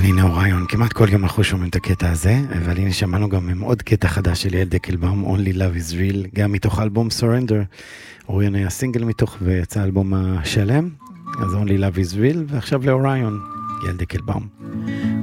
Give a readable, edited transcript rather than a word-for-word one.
כן, הנה אוריון, כמעט כל יום אנחנו שומעים את הקטע הזה, אבל הנה שמענו גם עוד קטע חדש של יעל דקלבאום, Only Love is Real, גם מתוך האלבום Surrender. אוריון היה סינגל מתוך ויצא האלבום השלם, אז Only Love is Real, ועכשיו לאוריון, יעל דקלבאום.